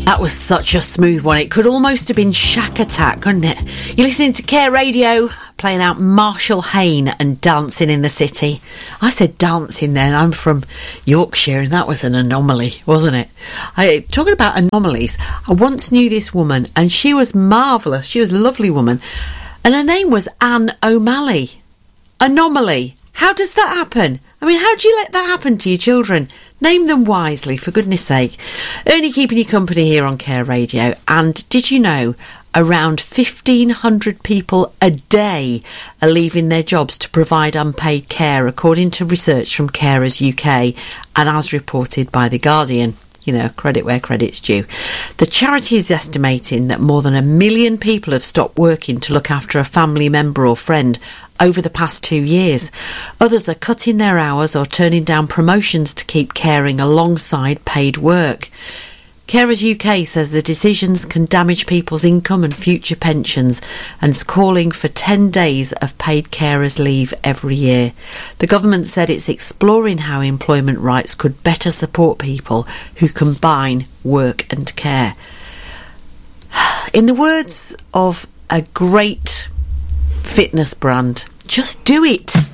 That was such a smooth one. It could almost have been Shack Attack, couldn't it? You're listening to Care Radio, playing out Marshall Hayne and Dancing in the City. I said dancing then. I'm from Yorkshire, and that was an anomaly, wasn't it? Talking about anomalies, I once knew this woman, and she was marvellous. She was a lovely woman. And her name was Anne O'Malley. Anomaly. How does that happen? I mean, how do you let that happen to your children? Name them wisely, for goodness sake. Ernie keeping you company here on Care Radio. And did you know around 1,500 people a day are leaving their jobs to provide unpaid care, according to research from Carers UK and as reported by The Guardian? You know, credit where credit's due. The charity is estimating that more than 1 million people have stopped working to look after a family member or friend over the past 2 years. Others are cutting their hours or turning down promotions to keep caring alongside paid work. Carers UK says the decisions can damage people's income and future pensions and is calling for 10 days of paid carers leave every year. The government said it's exploring how employment rights could better support people who combine work and care. In the words of a great fitness brand, just do it.